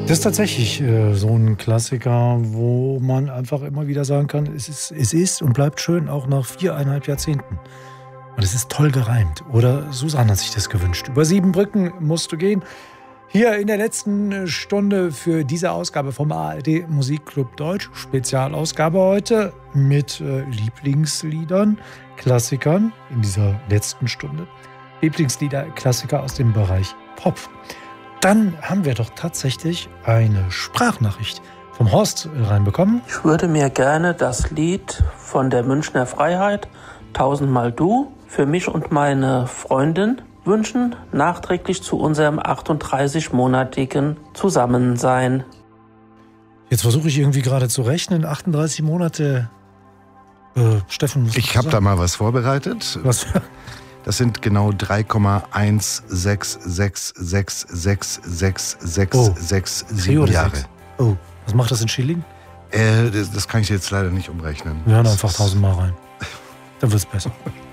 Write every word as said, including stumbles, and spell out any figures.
Das ist tatsächlich äh, so ein Klassiker, wo man einfach immer wieder sagen kann, es ist, es ist und bleibt schön, auch nach viereinhalb Jahrzehnten. Und es ist toll gereimt. Oder Susanne hat sich das gewünscht. Über sieben Brücken musst du gehen. Hier in der letzten Stunde für diese Ausgabe vom A R D Musikclub Deutsch. Spezialausgabe heute mit äh, Lieblingsliedern, Klassikern in dieser letzten Stunde. Lieblingslieder, Klassiker aus dem Bereich Pop. Dann haben wir doch tatsächlich eine Sprachnachricht vom Horst reinbekommen. Ich würde mir gerne das Lied von der Münchner Freiheit, Tausendmal Du, für mich und meine Freundin wünschen, nachträglich zu unserem achtunddreißig-monatigen Zusammensein. Jetzt versuche ich irgendwie gerade zu rechnen. achtunddreißig Monate. Äh, Steffen, was ich habe da mal was vorbereitet. Was? Das sind genau drei Komma eins sechs sechs sechs sechs sechs sechs Oh, sechs Drei sieben oder Jahre. sechs? Oh, was macht das in Schilling? Äh, das, das kann ich jetzt leider nicht umrechnen. Wir hören Das einfach ist- tausendmal rein. Dann wird's besser.